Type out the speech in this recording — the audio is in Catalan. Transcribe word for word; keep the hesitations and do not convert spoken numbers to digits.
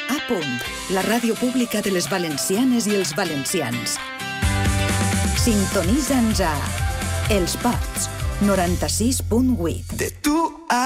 A punt, la ràdio pública de les valencianes i els valencians. Sintonitza'ns a Els Ports, noranta-sis punt vuit. De tu a